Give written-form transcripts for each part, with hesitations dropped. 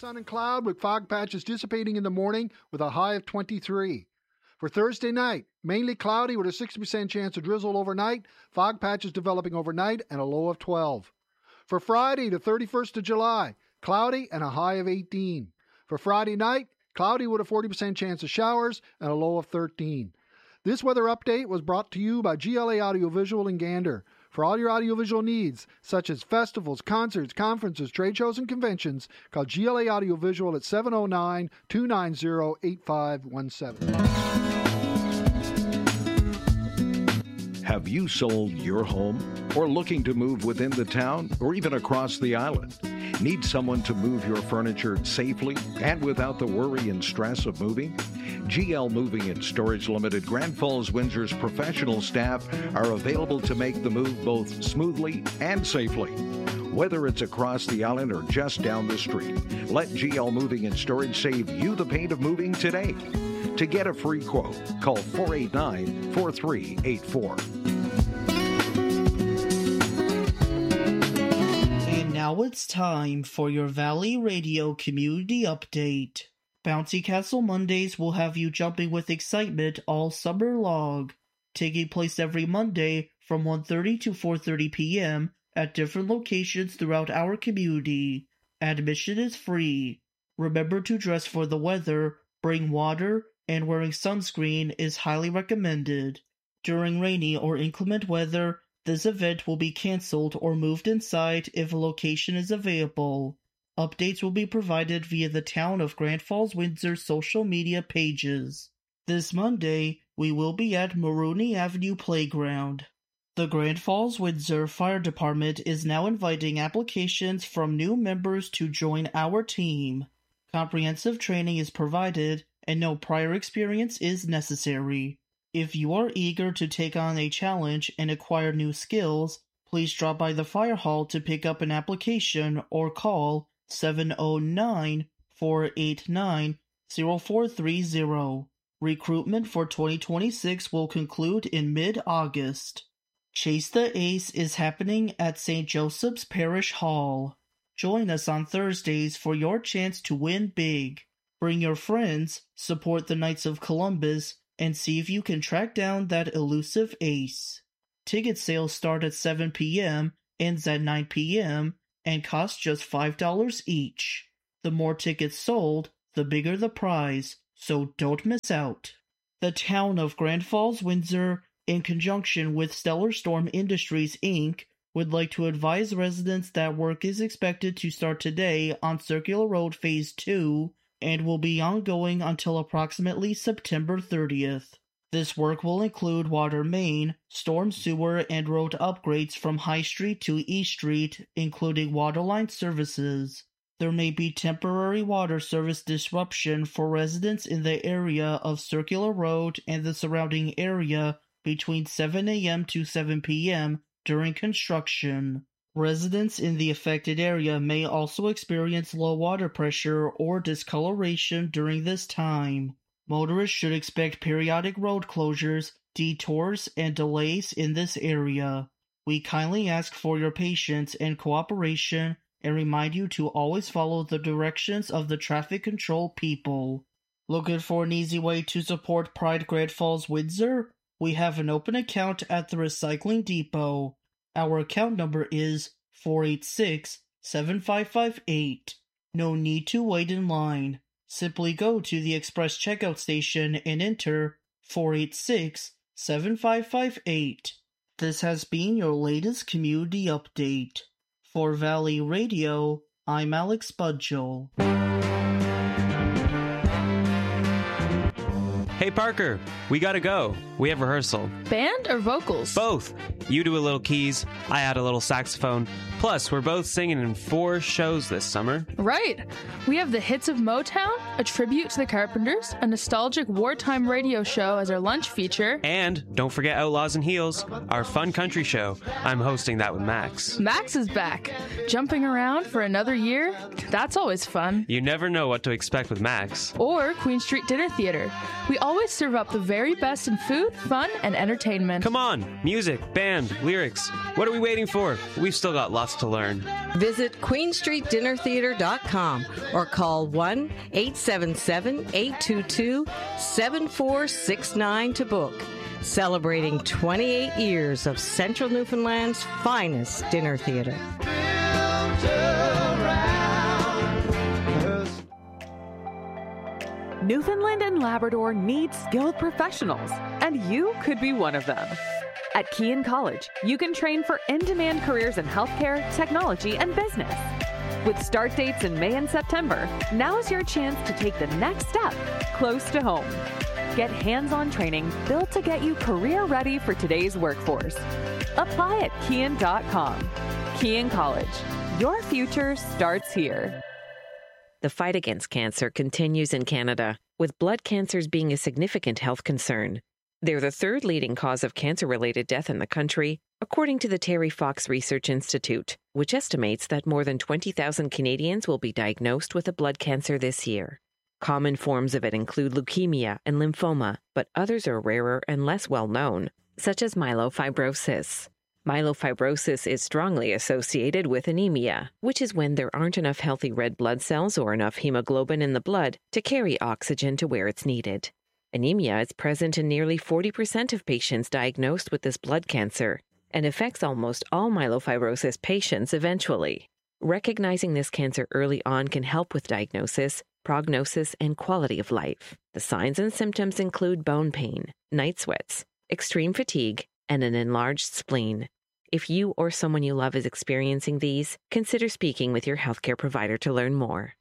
sun and cloud with fog patches dissipating in the morning with a high of 23. For Thursday night, mainly cloudy with a 60% chance of drizzle overnight, fog patches developing overnight, and a low of 12. For Friday, the 31st of July, cloudy and a high of 18. For Friday night, cloudy with a 40% chance of showers and a low of 13. This weather update was brought to you by GLA Audiovisual in Gander. For all your audiovisual needs, such as festivals, concerts, conferences, trade shows, and conventions, call GLA Audiovisual at 709-290-8517. Have you sold your home or looking to move within the town or even across the island? Need someone to move your furniture safely and without the worry and stress of moving? GL Moving and Storage Limited Grand Falls Windsor's professional staff are available to make the move both smoothly and safely. Whether it's across the island or just down the street, let GL Moving and Storage save you the pain of moving today. To get a free quote, call 489-4384. And now it's time for your Valley Radio Community Update. Bouncy Castle Mondays will have you jumping with excitement all summer long, taking place every Monday from 1:30 to 4:30 p.m. at different locations throughout our community. Admission is free. Remember to dress for the weather, bring water, and wearing sunscreen is highly recommended. During rainy or inclement weather, this event will be canceled or moved inside if a location is available. Updates will be provided via the Town of Grand Falls Windsor social media pages. This Monday, we will be at Maroney Avenue Playground. The Grand Falls Windsor Fire Department is now inviting applications from new members to join our team. Comprehensive training is provided, and no prior experience is necessary. If you are eager to take on a challenge and acquire new skills, please drop by the fire hall to pick up an application or call 709-489-0430. Recruitment for 2026 will conclude in mid-August. Chase the Ace is happening at St. Joseph's Parish Hall. Join us on Thursdays for your chance to win big. Bring your friends, support the Knights of Columbus, and see if you can track down that elusive ace. Ticket sales start at 7 p.m., ends at 9 p.m., and cost just $5 each. The more tickets sold, the bigger the prize, so don't miss out. The Town of Grand Falls Windsor, in conjunction with Stellar Storm Industries, Inc., would like to advise residents that work is expected to start today on Circular Road Phase 2 and will be ongoing until approximately September 30th. This work will include water main, storm sewer, and road upgrades from High Street to East Street, including waterline services. There may be temporary water service disruption for residents in the area of Circular Road and the surrounding area between 7 a.m. to 7 p.m. during construction. Residents in the affected area may also experience low water pressure or discoloration during this time. Motorists should expect periodic road closures, detours, and delays in this area. We kindly ask for your patience and cooperation and remind you to always follow the directions of the traffic control people. Looking for an easy way to support Pride Grand Falls Windsor? We have an open account at the Recycling Depot. Our account number is 486-7558. No need to wait in line. Simply go to the express checkout station and enter 486-7558. This has been your latest community update. For Valley Radio, I'm Alex Budgel. Hey Parker, we gotta go. We have rehearsal. Band or vocals? Both. You do a little keys, I add a little saxophone. Plus, we're both singing in 4 shows this summer. Right. We have the Hits of Motown, a tribute to the Carpenters, a nostalgic wartime radio show as our lunch feature. And don't forget Outlaws and Heels, our fun country show. I'm hosting that with Max. Max is back. Jumping around for another year? That's always fun. You never know what to expect with Max. Or Queen Street Dinner Theater. We always serve up the very best in food, fun, and entertainment. Come on, music, band, lyrics. What are we waiting for? We've still got lots to learn. Visit QueenStreetDinnerTheater.com or call 1-877-822-7469 to book. Celebrating 28 years of Central Newfoundland's finest dinner theater. Newfoundland and Labrador needs skilled professionals, and you could be one of them. At Kean College, you can train for in-demand careers in healthcare, technology, and business. With start dates in May and September, now's your chance to take the next step close to home. Get hands-on training built to get you career-ready for today's workforce. Apply at Kean.com. Kean College. Your future starts here. The fight against cancer continues in Canada, with blood cancers being a significant health concern. They're the third leading cause of cancer-related death in the country, according to the Terry Fox Research Institute, which estimates that more than 20,000 Canadians will be diagnosed with a blood cancer this year. Common forms of it include leukemia and lymphoma, but others are rarer and less well known, such as myelofibrosis. Myelofibrosis is strongly associated with anemia, which is when there aren't enough healthy red blood cells or enough hemoglobin in the blood to carry oxygen to where it's needed. Anemia is present in nearly 40% of patients diagnosed with this blood cancer and affects almost all myelofibrosis patients eventually. Recognizing this cancer early on can help with diagnosis, prognosis, and quality of life. The signs and symptoms include bone pain, night sweats, extreme fatigue, and an enlarged spleen. If you or someone you love is experiencing these, consider speaking with your healthcare provider to learn more.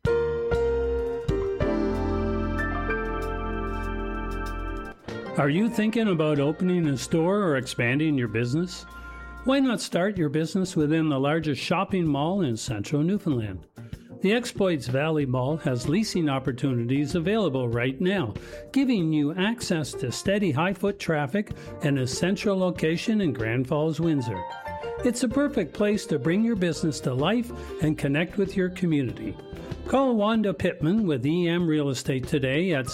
Are you thinking about opening a store or expanding your business? Why not start your business within the largest shopping mall in central Newfoundland? The Exploits Valley Mall has leasing opportunities available right now, giving you access to steady high-foot traffic and a central location in Grand Falls, Windsor. It's a perfect place to bring your business to life and connect with your community. Call Wanda Pittman with EM Real Estate today at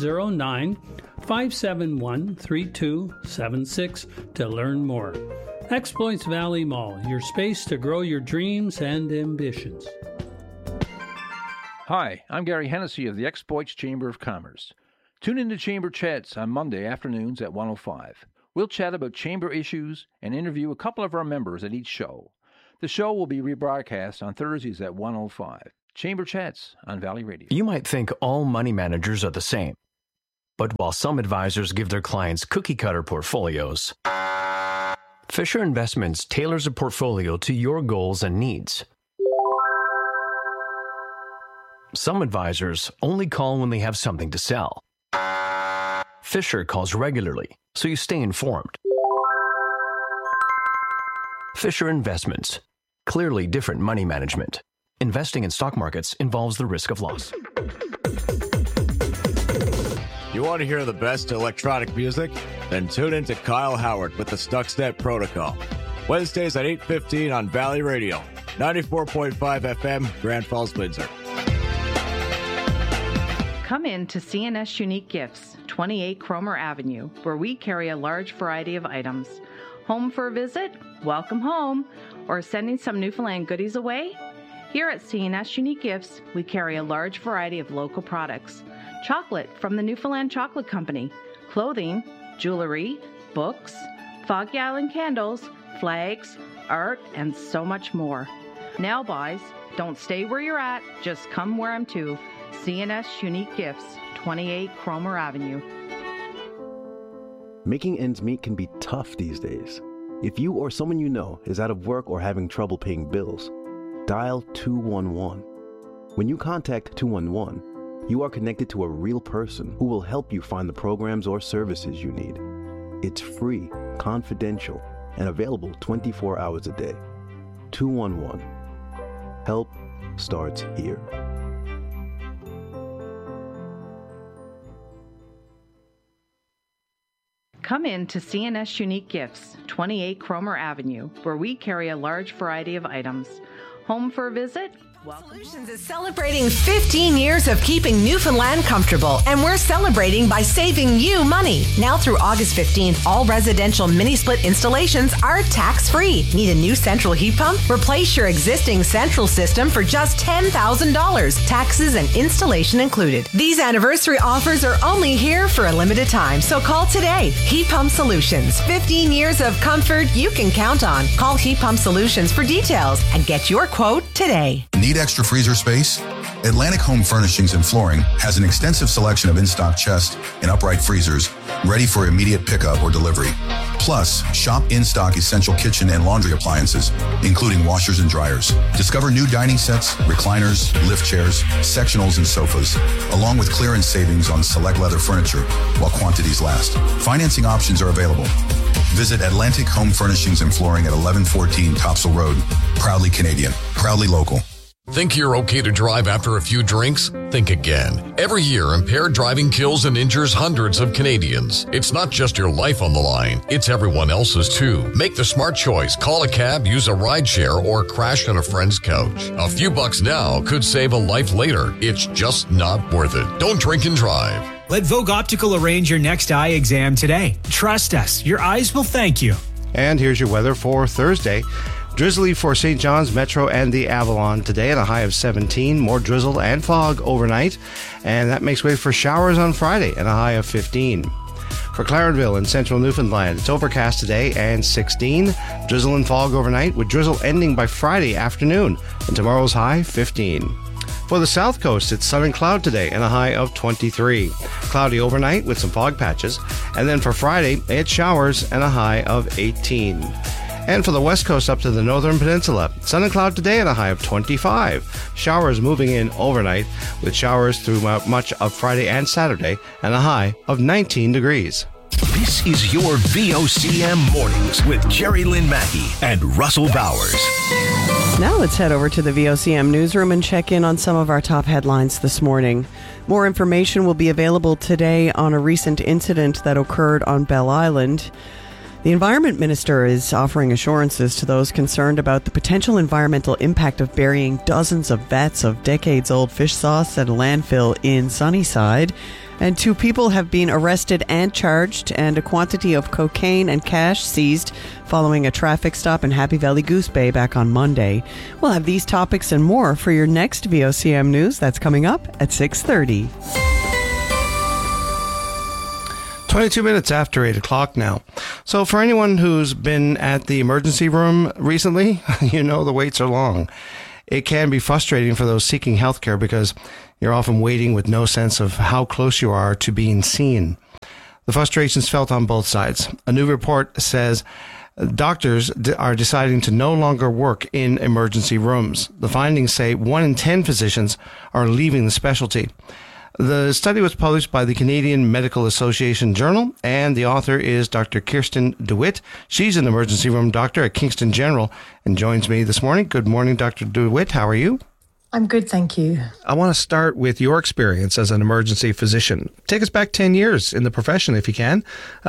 709-571-3276 to learn more. Exploits Valley Mall, your space to grow your dreams and ambitions. Hi, I'm Gary Hennessy of the Exploits Chamber of Commerce. Tune in to Chamber Chats on Monday afternoons at 1:05. We'll chat about chamber issues and interview a couple of our members at each show. The show will be rebroadcast on Thursdays at 1:05. Chamber Chats on Valley Radio. You might think all money managers are the same. But while some advisors give their clients cookie-cutter portfolios, Fisher Investments tailors a portfolio to your goals and needs. Some advisors only call when they have something to sell. Fisher calls regularly, so you stay informed. Fisher Investments. Clearly different money management. Investing in stock markets involves the risk of loss. You want to hear the best electronic music? Then tune in to Kyle Howard with the Stuxnet Protocol. Wednesdays at 8:15 on Valley Radio. 94.5 FM, Grand Falls, Windsor. Come in to CNS Unique Gifts, 28 Cromer Avenue, where we carry a large variety of items. Home for a visit? Welcome home. Or sending some Newfoundland goodies away? Here at CNS Unique Gifts, we carry a large variety of local products. Chocolate from the Newfoundland Chocolate Company, clothing, jewelry, books, Foggy Island candles, flags, art, and so much more. Now buys, don't stay where you're at, just come where I'm to. CNS Unique Gifts, 28 Cromer Avenue. Making ends meet can be tough these days. If you or someone you know is out of work or having trouble paying bills, dial 211. When you contact 211, you are connected to a real person who will help you find the programs or services you need. It's free, confidential, and available 24 hours a day. 211. Help starts here. Come in to CNS Unique Gifts, 28 Cromer Avenue, where we carry a large variety of items. Home for a visit? Solutions is celebrating 15 years of keeping Newfoundland comfortable, and we're celebrating by saving you money. Now through August 15th, all residential mini-split installations are tax-free. Need a new central heat pump? Replace your existing central system for just $10,000. Taxes and installation included. These anniversary offers are only here for a limited time, so call today. Heat Pump Solutions. 15 years of comfort you can count on. Call Heat Pump Solutions for details and get your quote today. Need extra freezer space? Atlantic Home Furnishings and Flooring has an extensive selection of in-stock chest and upright freezers ready for immediate pickup or delivery. Plus, shop in-stock essential kitchen and laundry appliances, including washers and dryers. Discover new dining sets, recliners, lift chairs, sectionals, and sofas, along with clearance savings on select leather furniture while quantities last. Financing options are available. Visit Atlantic Home Furnishings and Flooring at 1114 Topsail Road. Proudly Canadian, proudly local. Think you're okay to drive after a few drinks? Think again. Every year, impaired driving kills and injures hundreds of Canadians. It's not just your life on the line, it's everyone else's too. Make the smart choice. Call a cab, use a rideshare, or crash on a friend's couch. A few bucks now could save a life later. It's just not worth it. Don't drink and drive. Let Vogue Optical arrange your next eye exam today. Trust us, your eyes will thank you. And here's your weather for Thursday. Drizzly for St. John's, Metro, and the Avalon today at a high of 17. More drizzle and fog overnight. And that makes way for showers on Friday at a high of 15. For Clarenville in central Newfoundland, it's overcast today and 16. Drizzle and fog overnight with drizzle ending by Friday afternoon. And tomorrow's high, 15. For the South Coast, it's sun and cloud today and a high of 23. Cloudy overnight with some fog patches. And then for Friday, it's showers and a high of 18. And for the West Coast up to the Northern Peninsula, sun and cloud today at a high of 25. Showers moving in overnight with showers through much of Friday and Saturday and a high of 19 degrees. This is your VOCM Mornings with Jerry Lynn Mackey and Russell Bowers. Now let's head over to the VOCM newsroom and check in on some of our top headlines this morning. More information will be available today on a recent incident that occurred on Bell Island. The Environment Minister is offering assurances to those concerned about the potential environmental impact of burying dozens of vats of decades-old fish sauce at a landfill in Sunnyside. And 2 people have been arrested and charged, and a quantity of cocaine and cash seized following a traffic stop in Happy Valley Goose Bay back on Monday. We'll have these topics and more for your next VOCM News. That's coming up at 6:30. 22 minutes after 8 o'clock now. So for anyone who's been at the emergency room recently, you know the waits are long. It can be frustrating for those seeking healthcare because you're often waiting with no sense of how close you are to being seen. The frustration's felt on both sides. A new report says doctors are deciding to no longer work in emergency rooms. The findings say 1 in 10 physicians are leaving the specialty. The study was published by the Canadian Medical Association Journal, and the author is Dr. Kirsten DeWitt. She's an emergency room doctor at Kingston General and joins me this morning. Good morning, Dr. DeWitt. How are you? I'm good, thank you. I want to start with your experience as an emergency physician. Take us back 10 years in the profession, if you can.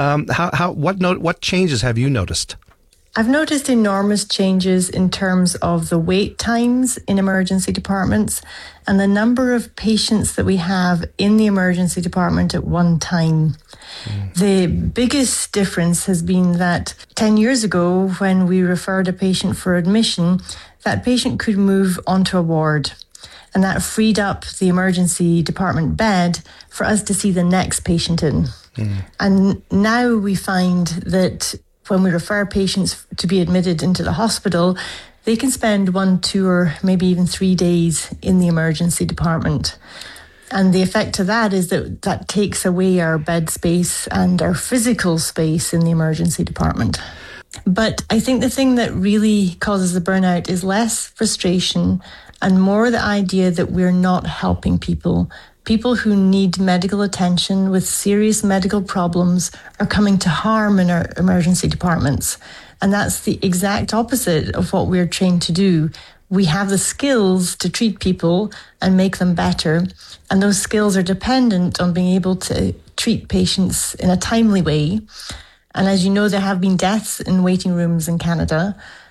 What changes have you noticed? I've noticed enormous changes in terms of the wait times in emergency departments and the number of patients that we have in the emergency department at one time. The biggest difference has been that 10 years ago, when we referred a patient for admission, that patient could move onto a ward. And that freed up the emergency department bed for us to see the next patient in. And now we find that when we refer patients to be admitted into the hospital, they can spend 1, 2, or maybe even 3 days in the emergency department. And the effect of that is that takes away our bed space and our physical space in the emergency department. But I think the thing that really causes the burnout is less frustration and more the idea that we're not helping people. People who need medical attention with serious medical problems are coming to harm in our emergency departments. And that's the exact opposite of what we're trained to do. We have the skills to treat people and make them better. And those skills are dependent on being able to treat patients in a timely way. And as you know, there have been deaths in waiting rooms in Canada.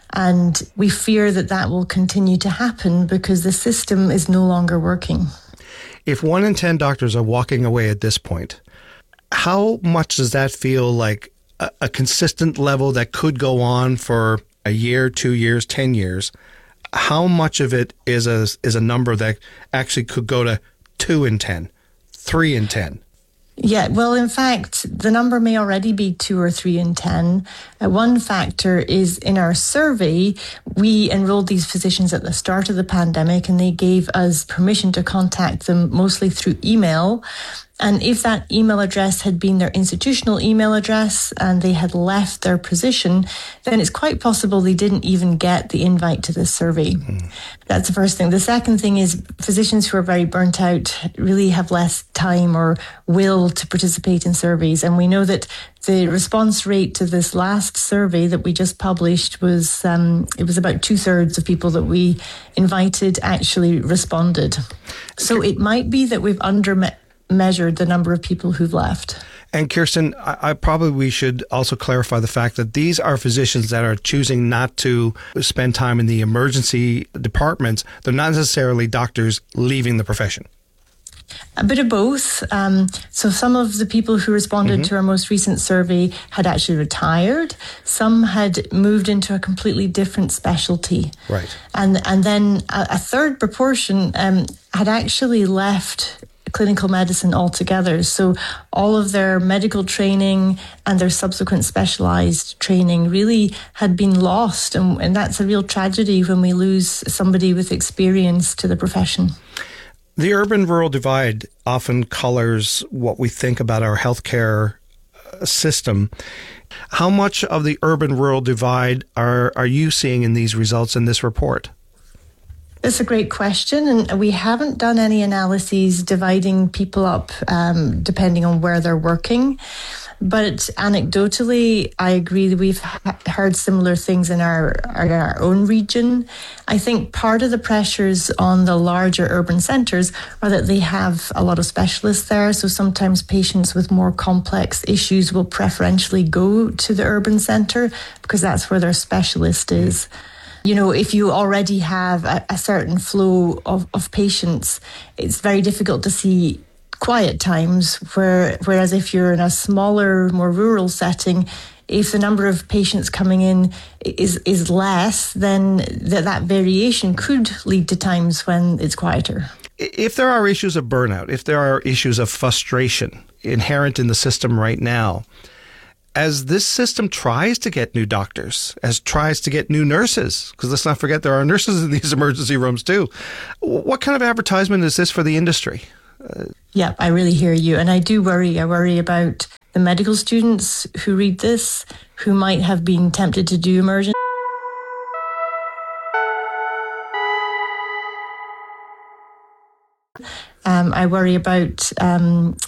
And we fear that that will continue to happen because the system is no longer working. If 1 in 10 doctors are walking away at this point, how much does that feel like a consistent level that could go on for a year, 2 years, 10 years? How much of it is a number that actually could go to 2 in 10, 3 in 10? Yeah, well, in fact, the number may already be 2 or 3 in 10. One factor is in our survey, we enrolled these physicians at the start of the pandemic and they gave us permission to contact them mostly through email. And if that email address had been their institutional email address and they had left their position, then it's quite possible they didn't even get the invite to this survey. That's the first thing. The second thing is physicians who are very burnt out really have less time or will to participate in surveys. And we know that the response rate to this last survey that we just published was, it was about 2/3 of people that we invited actually responded. So it might be that we've measured the number of people who've left. And Kirsten, we should also clarify the fact that these are physicians that are choosing not to spend time in the emergency departments. They're not necessarily doctors leaving the profession. A bit of both. So some of the people who responded to our most recent survey had actually retired. Some had moved into a completely different specialty. Right. And then a third proportion had actually left clinical medicine altogether. So all of their medical training and their subsequent specialized training really had been lost. And that's a real tragedy when we lose somebody with experience to the profession. The urban-rural divide often colors what we think about our healthcare system. How much of the urban-rural divide are you seeing in these results in this report? That's a great question, and we haven't done any analyses dividing people up depending on where they're working. But anecdotally, I agree that we've heard similar things in our own region. I think part of the pressures on the larger urban centres are that they have a lot of specialists there. So sometimes patients with more complex issues will preferentially go to the urban centre because that's where their specialist is. You know, if you already have a certain flow of patients, it's very difficult to see quiet times, whereas if you're in a smaller, more rural setting, if the number of patients coming in is less, then that variation could lead to times when it's quieter. If there are issues of burnout, if there are issues of frustration inherent in the system right now, as this system tries to get new doctors, as tries to get new nurses, because let's not forget there are nurses in these emergency rooms too, what kind of advertisement is this for the industry? Yeah, I really hear you. And I do worry. I worry about the medical students who read this, who might have been tempted to do emergency. I worry about